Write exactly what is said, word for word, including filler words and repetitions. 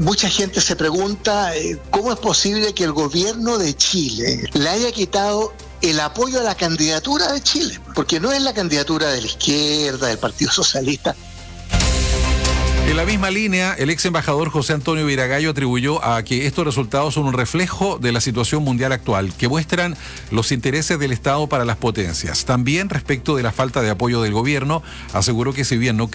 mucha gente se pregunta eh, cómo es posible que el gobierno de Chile le haya quitado el apoyo a la candidatura de Chile, porque no es la candidatura de la izquierda, del Partido Socialista. En la misma línea, el ex embajador José Antonio Viragallo atribuyó a que estos resultados son un reflejo de la situación mundial actual, que muestran los intereses del Estado para las potencias. También, respecto de la falta de apoyo del gobierno, aseguró que si bien no